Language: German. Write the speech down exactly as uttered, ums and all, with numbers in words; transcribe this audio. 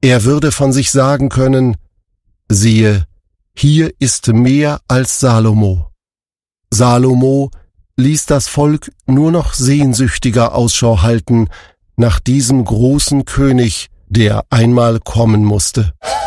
Er würde von sich sagen können: Siehe, hier ist mehr als Salomo. Salomo ließ das Volk nur noch sehnsüchtiger Ausschau halten nach diesem großen König, der einmal kommen musste.